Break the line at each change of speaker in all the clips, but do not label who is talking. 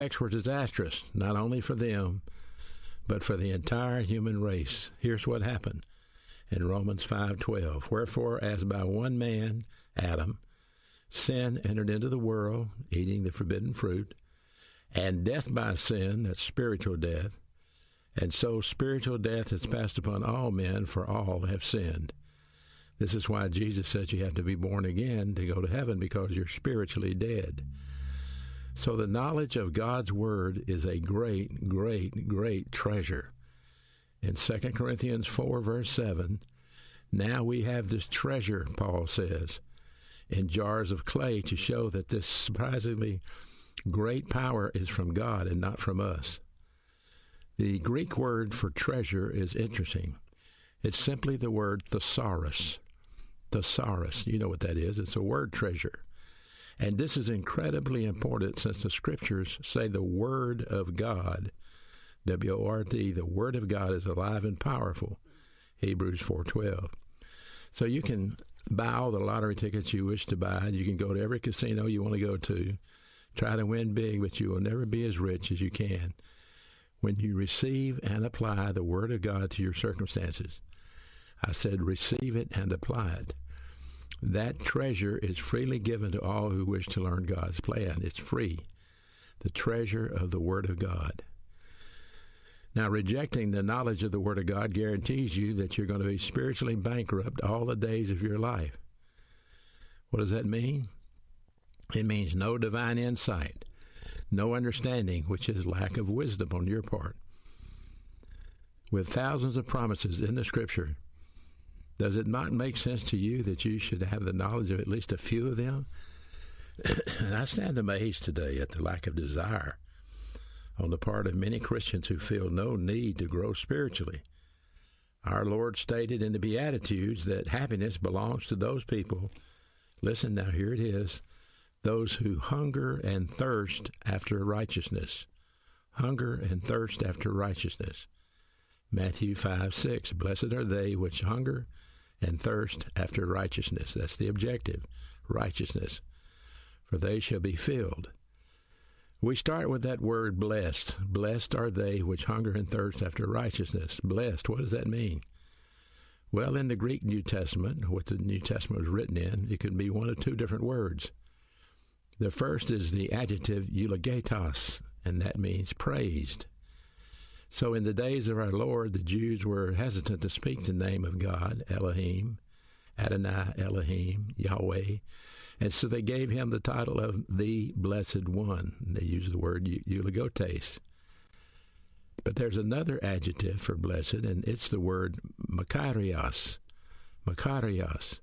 effects were disastrous, not only for them, but for the entire human race. Here's what happened in Romans 5:12. Wherefore, as by one man, Adam, sin entered into the world, eating the forbidden fruit, and death by sin, that's spiritual death, and so spiritual death has passed upon all men, for all have sinned. This is why Jesus says you have to be born again to go to heaven, because you're spiritually dead. So the knowledge of God's Word is a great, great, great treasure. In 2 Corinthians 4, verse 7, now we have this treasure, Paul says, in jars of clay to show that this surprisingly great power is from God and not from us. The Greek word for treasure is interesting. It's simply the word thesaurus. Thesaurus, you know what that is. It's a word treasure. And this is incredibly important since the Scriptures say the Word of God, W-O-R-D, the Word of God is alive and powerful, Hebrews 4:12. So you can buy all the lottery tickets you wish to buy. You can go to every casino you want to go to, try to win big, but you will never be as rich as you can when you receive and apply the Word of God to your circumstances. I said receive it and apply it. That treasure is freely given to all who wish to learn God's plan. It's free. The treasure of the Word of God. Now, rejecting the knowledge of the Word of God guarantees you that you're going to be spiritually bankrupt all the days of your life. What does that mean? It means no divine insight, no understanding, which is lack of wisdom on your part. With thousands of promises in the Scripture, does it not make sense to you that you should have the knowledge of at least a few of them? And I stand amazed today at the lack of desire on the part of many Christians who feel no need to grow spiritually. Our Lord stated in the Beatitudes that happiness belongs to those people, listen now, here it is, those who hunger and thirst after righteousness. Hunger and thirst after righteousness. Matthew 5:6, blessed are they which hunger and thirst after righteousness. That's the objective, righteousness. For they shall be filled. We start with that word blessed. Blessed are they which hunger and thirst after righteousness. Blessed, what does that mean? Well, in the Greek New Testament, what the New Testament was written in, it could be one of two different words. The first is the adjective eulogetos, and that means praised. So in the days of our Lord, the Jews were hesitant to speak the name of God, Elohim, Adonai, Elohim, Yahweh. And so they gave him the title of the Blessed One. They used the word eulogotes. But there's another adjective for blessed, and it's the word makarios. Makarios.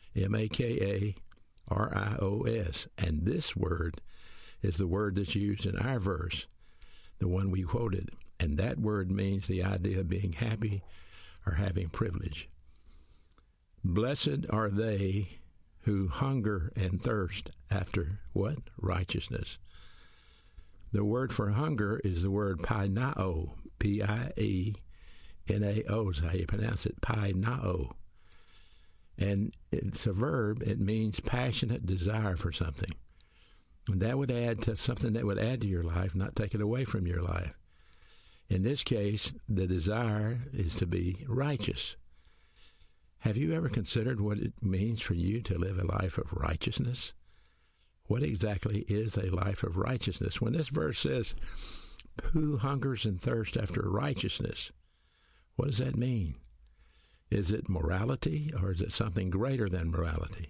M-A-K-A-R-I-O-S. And this word is the word that's used in our verse, the one we quoted. And that word means the idea of being happy or having privilege. Blessed are they who hunger and thirst after what? Righteousness. The word for hunger is the word painao, P-I-E-N-A-O is how you pronounce it, painao. And it's a verb. It means passionate desire for something. And that would add to something that would add to your life, not take it away from your life. In this case, the desire is to be righteous. Have you ever considered what it means for you to live a life of righteousness? What exactly is a life of righteousness? When this verse says, who hungers and thirsts after righteousness, what does that mean? Is it morality, or is it something greater than morality?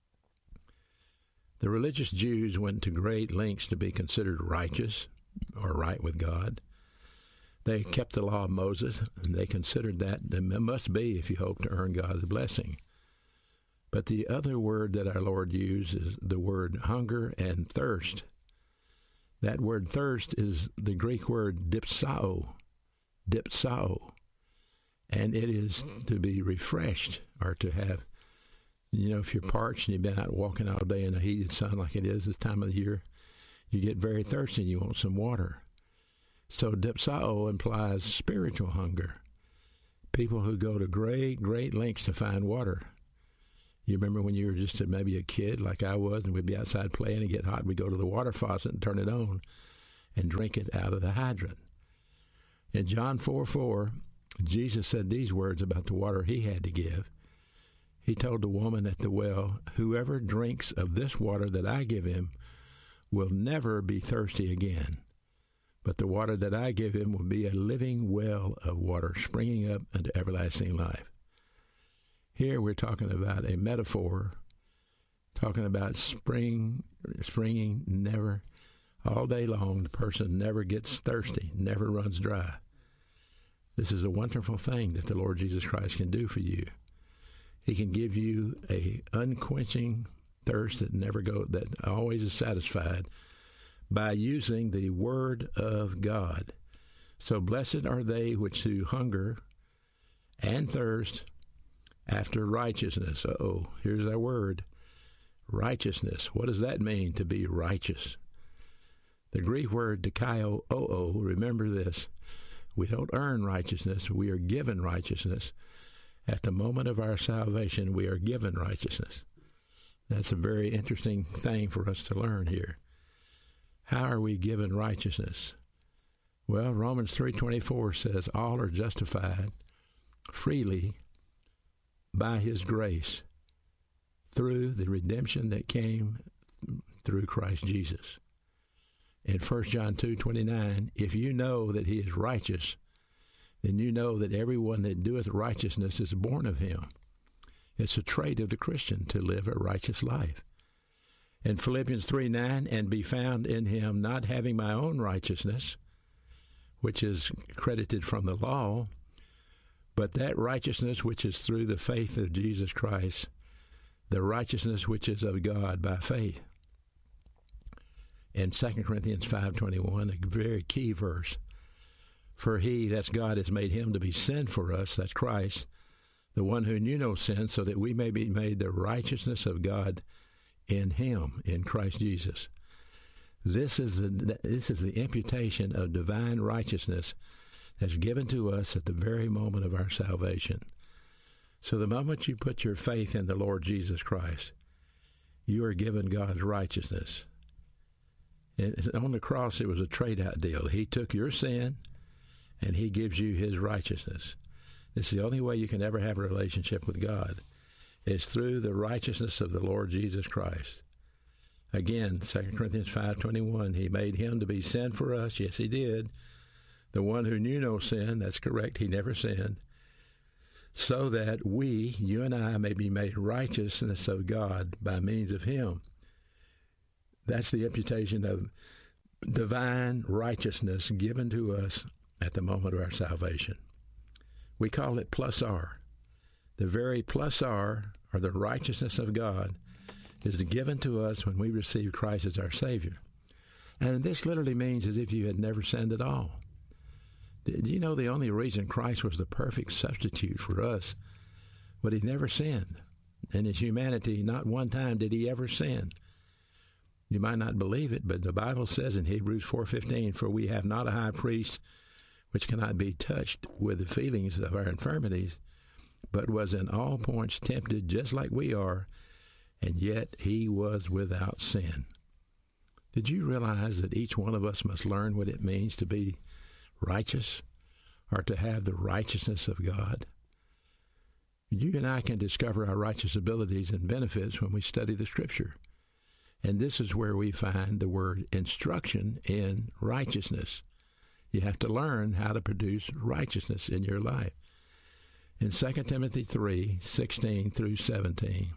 The religious Jews went to great lengths to be considered righteous or right with God. They kept the law of Moses, and they considered that it must be if you hope to earn God's blessing. But the other word that our Lord used is the word hunger and thirst. That word thirst is the Greek word dipsao, and it is to be refreshed or to have, if you're parched and you've been out walking all day in the heated sun like it is this time of the year, you get very thirsty and you want some water. So dipsao implies spiritual hunger. People who go to great, great lengths to find water. You remember when you were just maybe a kid like I was, and we'd be outside playing and get hot, we'd go to the water faucet and turn it on. and drink it out of the hydrant. In John 4:4, Jesus said these words about the water he had to give. He told the woman at the well, "Whoever drinks of this water that I give him will never be thirsty again. But the water that I give him will be a living well of water springing up into everlasting life." Here we're talking about a metaphor, talking about springing never, all day long. The person never gets thirsty, never runs dry. This is a wonderful thing that the Lord Jesus Christ can do for you. He can give you a unquenching thirst that always is satisfied by using the Word of God. So blessed are they which do hunger and thirst after righteousness. Here's our word, righteousness. What does that mean, to be righteous? The Greek word dikaio, remember this. We don't earn righteousness. We are given righteousness. At the moment of our salvation, we are given righteousness. That's a very interesting thing for us to learn here. How are we given righteousness? Well, Romans 3:24 says all are justified freely by his grace through the redemption that came through Christ Jesus. In 1 John 2:29, if you know that he is righteous, then you know that everyone that doeth righteousness is born of him. It's a trait of the Christian to live a righteous life. In Philippians 3:9, and be found in him, not having my own righteousness, which is credited from the law, but that righteousness which is through the faith of Jesus Christ, the righteousness which is of God by faith. In 2 Corinthians 5:21, a very key verse, for he, that's God, has made him to be sin for us, that's Christ, the one who knew no sin, so that we may be made the righteousness of God in him, in Christ Jesus. This is the imputation of divine righteousness that's given to us at the very moment of our salvation. So the moment you put your faith in the Lord Jesus Christ, you are given God's righteousness. And on the cross, it was a trade-out deal. He took your sin, and he gives you his righteousness. This is the only way you can ever have a relationship with God. It's through the righteousness of the Lord Jesus Christ. Again, 2 Corinthians 5:21, he made him to be sin for us. Yes, he did. The one who knew no sin, that's correct, he never sinned, so that we, you and I, may be made righteousness of God by means of him. That's the imputation of divine righteousness given to us at the moment of our salvation. We call it plus R. The very plus R, or the righteousness of God, is given to us when we receive Christ as our Savior. And this literally means as if you had never sinned at all. Did you know the only reason Christ was the perfect substitute for us was he never sinned? In his humanity, not one time did he ever sin. You might not believe it, but the Bible says in Hebrews 4:15, for we have not a high priest which cannot be touched with the feelings of our infirmities, but was in all points tempted just like we are, and yet he was without sin. Did you realize that each one of us must learn what it means to be righteous, or to have the righteousness of God? You and I can discover our righteous abilities and benefits when we study the Scripture. And this is where we find the word instruction in righteousness. You have to learn how to produce righteousness in your life. In 2 Timothy 3:16 through 17,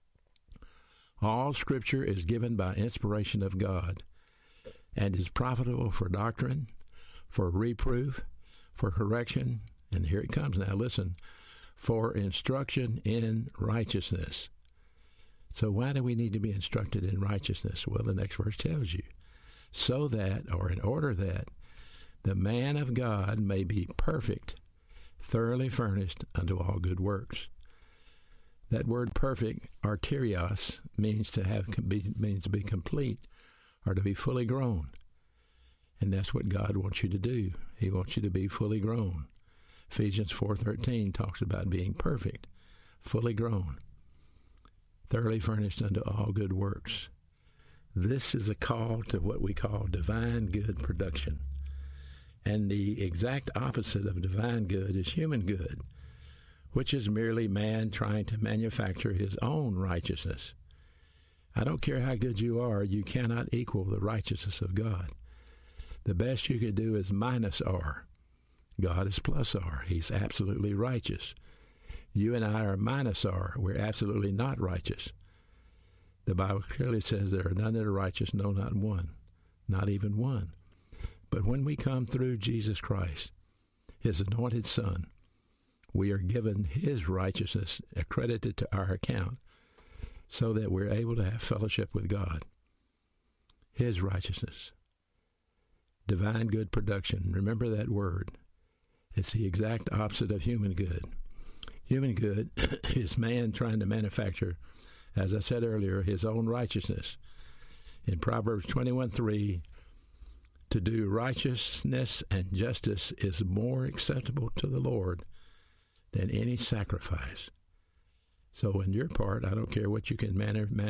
all Scripture is given by inspiration of God and is profitable for doctrine, for reproof, for correction, and here it comes now, listen, for instruction in righteousness. So why do we need to be instructed in righteousness? Well, the next verse tells you, so that, or in order that, the man of God may be perfect, thoroughly furnished unto all good works. That word perfect, arterios, means to be complete, or to be fully grown. And that's what God wants you to do. He wants you to be fully grown. Ephesians 4:13 talks about being perfect, fully grown, thoroughly furnished unto all good works. This is a call to what we call divine good production. And the exact opposite of divine good is human good, which is merely man trying to manufacture his own righteousness. I don't care how good you are, you cannot equal the righteousness of God. The best you could do is minus R. God is plus R. He's absolutely righteous. You and I are minus R. We're absolutely not righteous. The Bible clearly says there are none that are righteous, no, not one, not even one. But when we come through Jesus Christ, his anointed Son, we are given his righteousness accredited to our account so that we're able to have fellowship with God. His righteousness. Divine good production. Remember that word. It's the exact opposite of human good. Human good is man trying to manufacture, as I said earlier, his own righteousness. In Proverbs 21:3, to do righteousness and justice is more acceptable to the Lord than any sacrifice. So in your part, I don't care what you can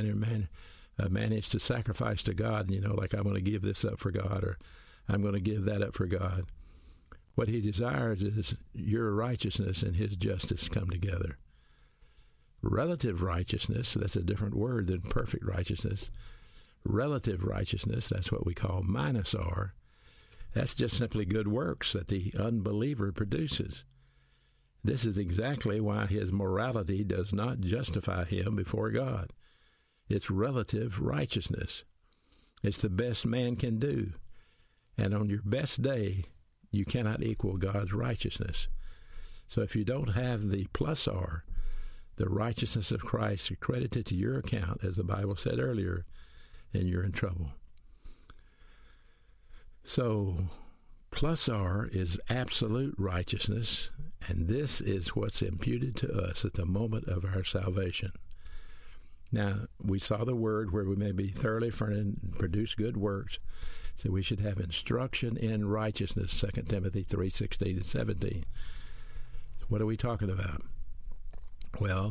manage to sacrifice to God, like I'm going to give this up for God or I'm going to give that up for God. What he desires is your righteousness and his justice come together. Relative righteousness, that's a different word than perfect righteousness. Relative righteousness, that's what we call minus R. That's just simply good works that the unbeliever produces. This is exactly why his morality does not justify him before God. It's relative righteousness. It's the best man can do. And on your best day, you cannot equal God's righteousness. So if you don't have the plus R, the righteousness of Christ accredited to your account, as the Bible said earlier, then you're in trouble. So plus R is absolute righteousness, and this is what's imputed to us at the moment of our salvation. Now, we saw the word where we may be thoroughly furnished and produce good works. So we should have instruction in righteousness, 2 Timothy 3:16 and 17. What are we talking about? Well,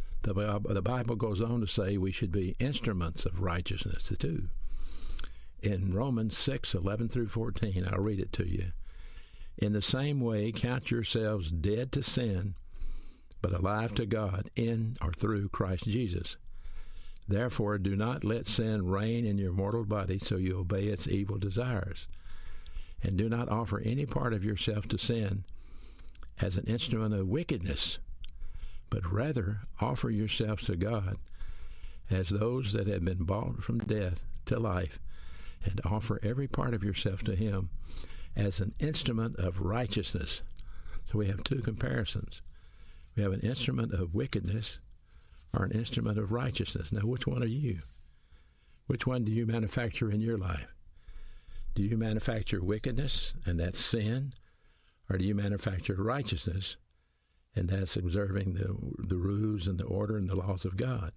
the Bible goes on to say we should be instruments of righteousness too. In Romans 6:11 through 14, I'll read it to you. In the same way, count yourselves dead to sin, but alive to God in or through Christ Jesus. Therefore, do not let sin reign in your mortal body so you obey its evil desires. And do not offer any part of yourself to sin as an instrument of wickedness, but rather offer yourselves to God as those that have been bought from death to life, and offer every part of yourself to him as an instrument of righteousness. So we have two comparisons. We have an instrument of wickedness or an instrument of righteousness. Now, which one are you? Which one do you manufacture in your life? Do you manufacture wickedness, and that's sin? Or do you manufacture righteousness, and that's observing the rules and the order and the laws of God?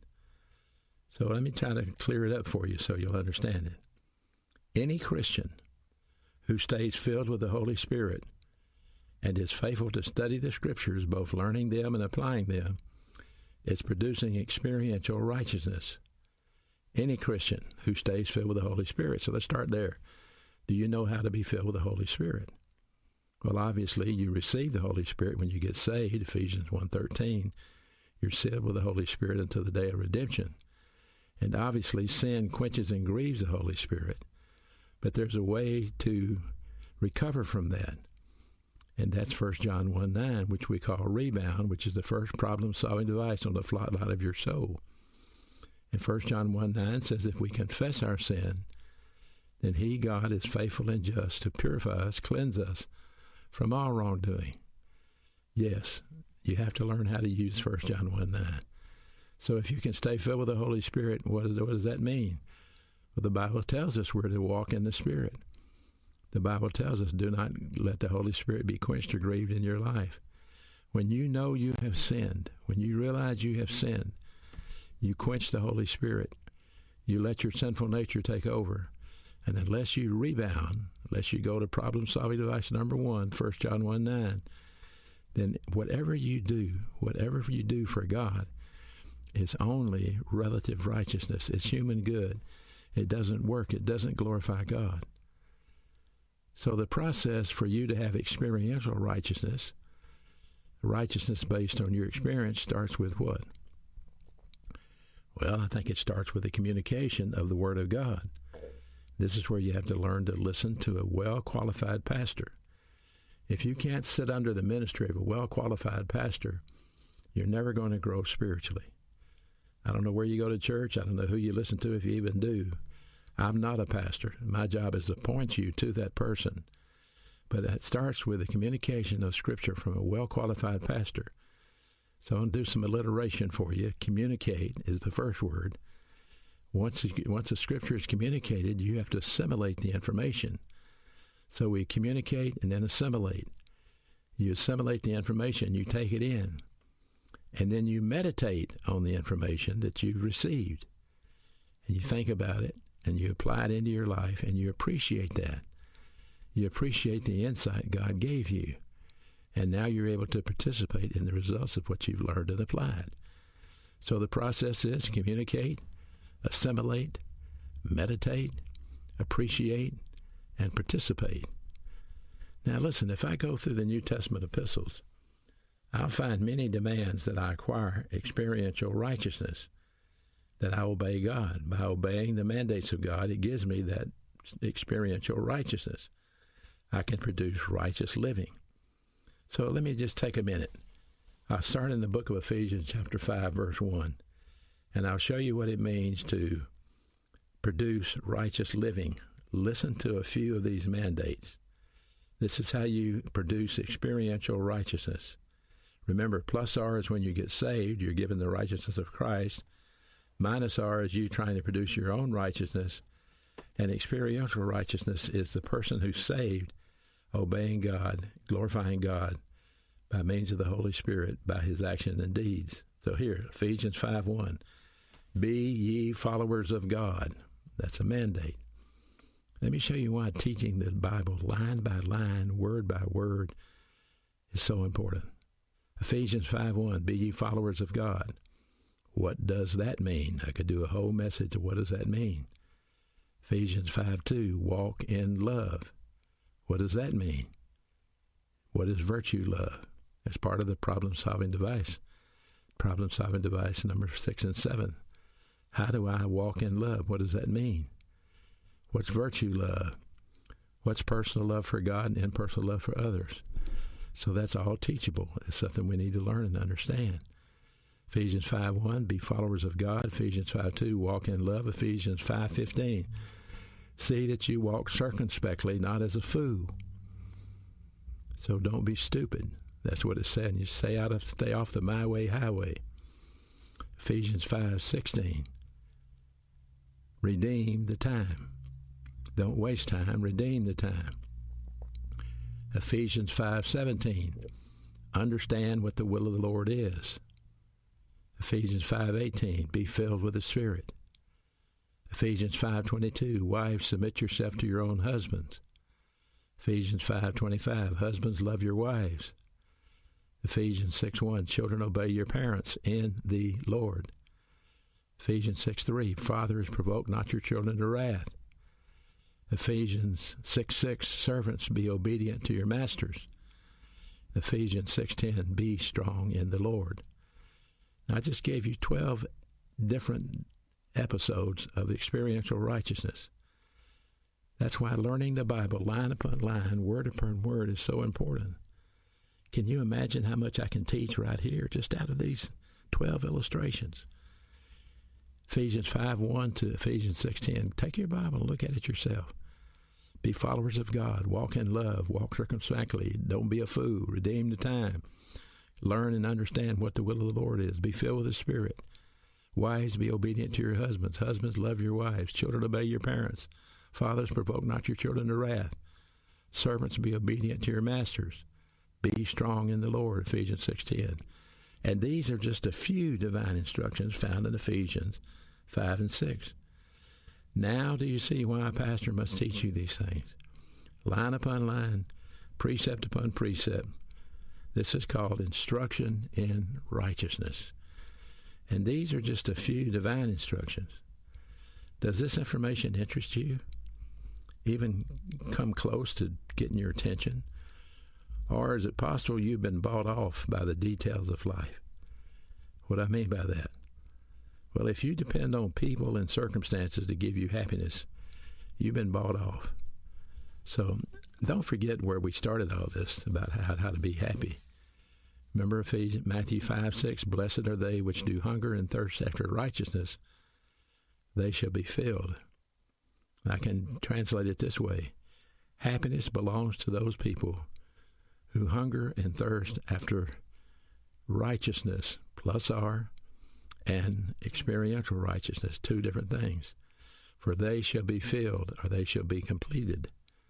So let me try to clear it up for you so you'll understand it. Any Christian who stays filled with the Holy Spirit and is faithful to study the Scriptures, both learning them and applying them, is producing experiential righteousness. Any Christian who stays filled with the Holy Spirit. So let's start there. Do you know how to be filled with the Holy Spirit? Well, obviously, you receive the Holy Spirit when you get saved, Ephesians 1:13. You're sealed with the Holy Spirit until the day of redemption. And obviously, sin quenches and grieves the Holy Spirit. But there's a way to recover from that. And that's 1 John 1:9, which we call rebound, which is the first problem-solving device on the flight of your soul. And 1 John 1:9 says if we confess our sin, then he, God, is faithful and just to purify us, cleanse us from all wrongdoing. Yes, you have to learn how to use 1 John 1:9. So if you can stay filled with the Holy Spirit, what does that mean? Well, the Bible tells us we're to walk in the Spirit. The Bible tells us do not let the Holy Spirit be quenched or grieved in your life. When you know you have sinned, when you realize you have sinned, you quench the Holy Spirit. You let your sinful nature take over. And unless you rebound, unless you go to problem-solving device number 1, 1 John 1:9, then whatever you do for God is only relative righteousness. It's human good. it doesn't work. It doesn't glorify God. So the process for you to have experiential righteousness based on your experience, starts with what? Well, I think it starts with the communication of the Word of God. This is where you have to learn to listen to a well-qualified pastor. If you can't sit under the ministry of a well-qualified pastor, you're never going to grow spiritually. I don't know where you go to church. I don't know who you listen to, if you even do. I'm not a pastor. My job is to point you to that person. But it starts with the communication of Scripture from a well-qualified pastor. So I'll do some alliteration for you. Communicate is the first word. Once the Scripture is communicated, you have to assimilate the information. So we communicate and then assimilate. You assimilate the information, you take it in, and then you meditate on the information that you've received. And you think about it, and you apply it into your life, and you appreciate that. You appreciate the insight God gave you. And now you're able to participate in the results of what you've learned and applied. So the process is communicate, assimilate, meditate, appreciate, and participate. Now listen, if I go through the New Testament epistles, I'll find many demands that I acquire experiential righteousness, that I obey God. By obeying the mandates of God, it gives me that experiential righteousness. I can produce righteous living. So let me just take a minute. I'll start in the book of Ephesians chapter 5, verse 1, and I'll show you what it means to produce righteous living. Listen to a few of these mandates. This is how you produce experiential righteousness. Remember, plus R is when you get saved, you're given the righteousness of Christ. Minus R is you trying to produce your own righteousness. And experiential righteousness is the person who's saved, obeying God, glorifying God by means of the Holy Spirit, by his actions and deeds. So here, Ephesians 5:1, be ye followers of God. That's a mandate. Let me show you why teaching the Bible line by line, word by word, is so important. Ephesians 5:1, be ye followers of God. What does that mean? I could do a whole message of what does that mean. Ephesians 5:2, walk in love. What does that mean? What is virtue love? As part of the problem-solving device. Problem-solving device number 6 and 7. How do I walk in love? What does that mean? What's virtue love? What's personal love for God and impersonal love for others? So that's all teachable. It's something we need to learn and understand. Ephesians 5:1, be followers of God. Ephesians 5:2, walk in love. Ephesians 5:15, see that you walk circumspectly, not as a fool. So don't be stupid. That's what it said. You stay off the my way highway. Ephesians 5:16, redeem the time. Don't waste time. Redeem the time. Ephesians 5:17, understand what the will of the Lord is. Ephesians 5:18, be filled with the Spirit. Ephesians 5:22, wives, submit yourself to your own husbands. Ephesians 5:25, husbands, love your wives. Ephesians 6:1, children, obey your parents in the Lord. Ephesians 6:3, fathers, provoke not your children to wrath. Ephesians 6:6, servants, be obedient to your masters. Ephesians 6:10, be strong in the Lord. Now, I just gave you 12 different episodes of experiential righteousness. That's why learning the Bible line upon line, word upon word is so important. Can you imagine how much I can teach right here just out of these 12 illustrations? Ephesians 5:1 to Ephesians 6:10. Take your Bible and look at it yourself. Be followers of God. Walk in love. Walk circumspectly. Don't be a fool. Redeem the time. Learn and understand what the will of the Lord is. Be filled with the Spirit. Wives, be obedient to your husbands. Husbands, love your wives. Children, obey your parents. Fathers, provoke not your children to wrath. Servants, be obedient to your masters. Be strong in the Lord, Ephesians 6:10. And these are just a few divine instructions found in Ephesians 5 and 6. Now do you see why a pastor must teach you these things? Line upon line, precept upon precept. This is called instruction in righteousness. And these are just a few divine instructions. Does this information interest you? Even come close to getting your attention? Or is it possible you've been bought off by the details of life? What I mean by that? Well, if you depend on people and circumstances to give you happiness, you've been bought off. So don't forget where we started all this about how to be happy. Remember Matthew 5:6, blessed are they which do hunger and thirst after righteousness, they shall be filled. I can translate it this way. Happiness belongs to those people who hunger and thirst after righteousness, plus R, and experiential righteousness, two different things. For they shall be filled, or they shall be completed.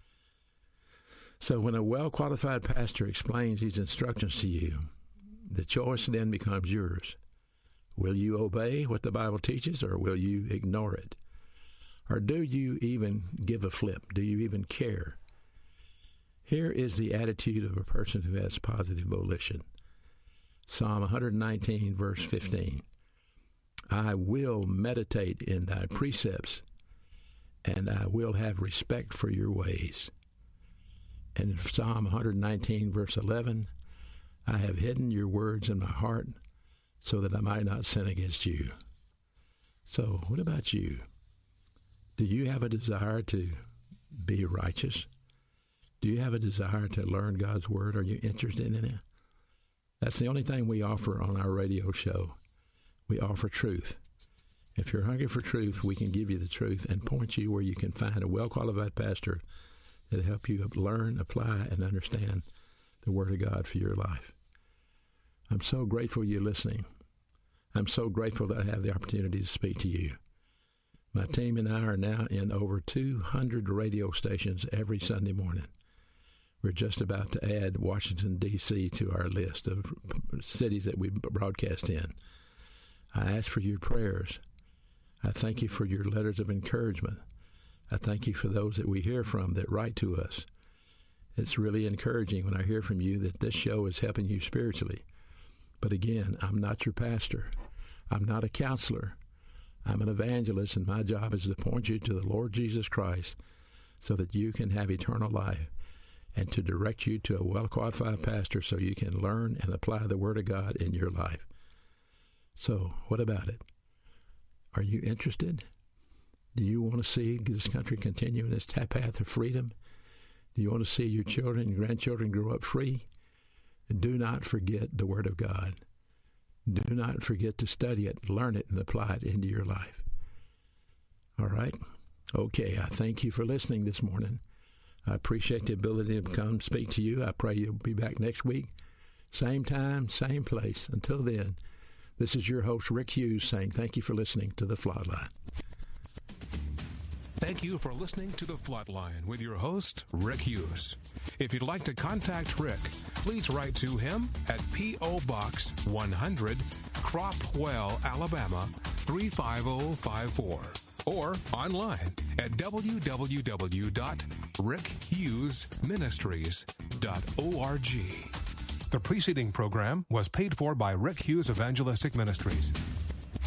So when a well-qualified pastor explains these instructions to you, the choice then becomes yours. Will you obey what the Bible teaches, or will you ignore it? Or do you even give a flip? Do you even care? Here is the attitude of a person who has positive volition. Psalm 119, verse 15. I will meditate in thy precepts, and I will have respect for your ways. And in Psalm 119, verse 11, I have hidden your words in my heart so that I might not sin against you. So what about you? Do you have a desire to be righteous? Do you have a desire to learn God's Word? Are you interested in it? That's the only thing we offer on our radio show. We offer truth. If you're hungry for truth, we can give you the truth and point you where you can find a well-qualified pastor that'll help you learn, apply, and understand the Word of God for your life. I'm so grateful you're listening. I'm so grateful that I have the opportunity to speak to you. My team and I are now in over 200 radio stations every Sunday morning. We're just about to add Washington, D.C. to our list of cities that we broadcast in. I ask for your prayers. I thank you for your letters of encouragement. I thank you for those that we hear from that write to us. It's really encouraging when I hear from you that this show is helping you spiritually. But again, I'm not your pastor. I'm not a counselor. I'm an evangelist, and my job is to point you to the Lord Jesus Christ so that you can have eternal life, and to direct you to a well-qualified pastor so you can learn and apply the Word of God in your life. So, what about it? Are you interested? Do you want to see this country continue in its path of freedom? Do you want to see your children and grandchildren grow up free? And do not forget the Word of God. Do not forget to study it, learn it, and apply it into your life. All right? Okay, I thank you for listening this morning. I appreciate the ability to come speak to you. I pray you'll be back next week. Same time, same place. Until then, this is your host, Rick Hughes, saying thank you for listening to The Floodline.
Thank you for listening to The Floodline with your host, Rick Hughes. If you'd like to contact Rick, please write to him at P.O. Box 100, Cropwell, Alabama, 35054. Or online at www.rickhughesministries.org. The preceding program was paid for by Rick Hughes Evangelistic Ministries.